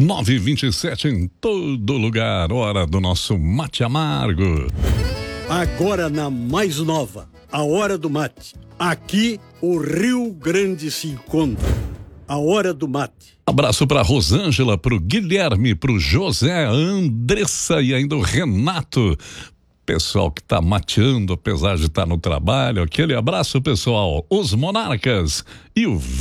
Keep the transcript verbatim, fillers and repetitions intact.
nove e vinte e sete em todo lugar, hora do nosso mate amargo. Agora na mais nova, a hora do mate. Aqui o Rio Grande se encontra. A hora do mate. Abraço para Rosângela, pro Guilherme, pro José, a Andressa e ainda o Renato. Pessoal que tá mateando, apesar de estar no trabalho. Aquele abraço, pessoal. Os Monarcas e o